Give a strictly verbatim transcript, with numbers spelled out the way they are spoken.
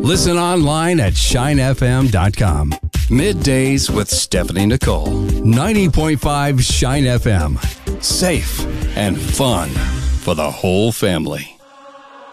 Listen online at shine f m dot com. Middays with Stephanie Nicole. ninety point five Shine F M. Safe and fun for the whole family.